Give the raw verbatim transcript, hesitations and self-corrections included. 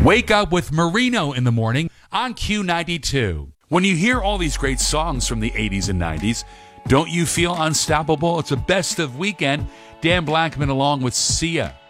Wake Up with Marino in the morning on Q ninety-two. When you hear all these great songs from the eighties and nineties, don't you feel unstoppable? It's a best of weekend. Dan Blackman along with Sia.